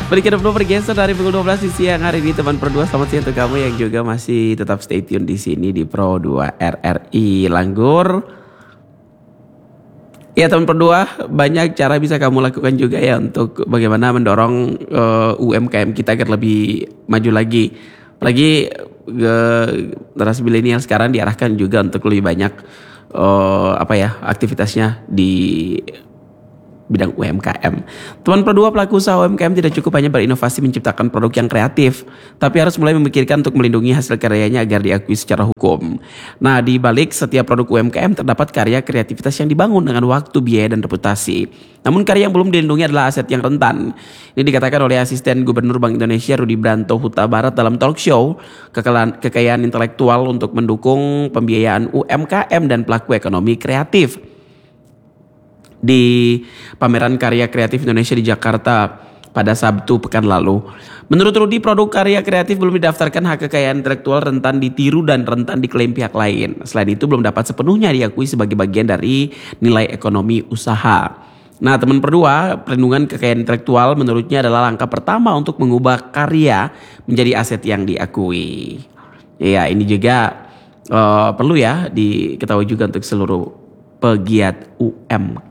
Berikan dulu bergeser dari pukul 12 di siang hari ini teman Pro 2. Selamat siang untuk kamu yang juga masih tetap stay tune di sini di Pro 2 RRI Langgur. Ya teman Pro 2, banyak cara bisa kamu lakukan juga ya untuk bagaimana mendorong UMKM kita agar lebih maju lagi. Apalagi generasi milenial sekarang diarahkan juga untuk lebih banyak aktivitasnya di bidang UMKM. Teman Pro 2, pelaku usaha UMKM tidak cukup hanya berinovasi menciptakan produk yang kreatif, tapi harus mulai memikirkan untuk melindungi hasil karyanya agar diakui secara hukum. Nah, di balik setiap produk UMKM terdapat karya kreativitas yang dibangun dengan waktu, biaya, dan reputasi. Namun karya yang belum dilindungi adalah aset yang rentan. Ini dikatakan oleh Asisten Gubernur Bank Indonesia Rudi Branto Huta Barat dalam talk show kekayaan intelektual untuk mendukung pembiayaan UMKM dan pelaku ekonomi kreatif di pameran karya kreatif Indonesia di Jakarta pada Sabtu pekan lalu. Menurut Rudi, produk karya kreatif belum didaftarkan hak kekayaan intelektual, rentan ditiru dan rentan diklaim pihak lain. Selain itu belum dapat sepenuhnya diakui sebagai bagian dari nilai ekonomi usaha. Nah, teman Pro 2, perlindungan kekayaan intelektual menurutnya adalah langkah pertama untuk mengubah karya menjadi aset yang diakui. Ya, ini juga perlu ya diketahui juga untuk seluruh pegiat UMKM.